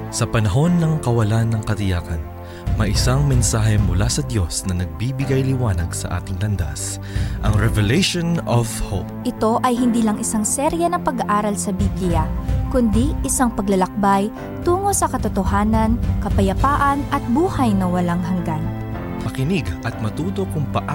Sa panahon ng kawalan ng katiyakan, may isang mensahe mula sa Diyos na nagbibigay liwanag sa ating landas, ang Revelation of Hope. Ito ay hindi lang isang serya ng pag-aaral sa Biblia, kundi isang paglalakbay tungo sa katotohanan, kapayapaan at buhay na walang hanggan. Makinig at matuto kung paano